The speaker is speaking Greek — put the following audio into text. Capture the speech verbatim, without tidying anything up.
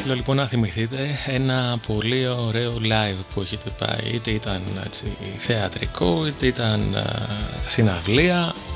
θέλω λοιπόν να θυμηθείτε ένα πολύ ωραίο live που έχετε πάει, είτε ήταν έτσι, θεατρικό είτε ήταν α, συναυλία,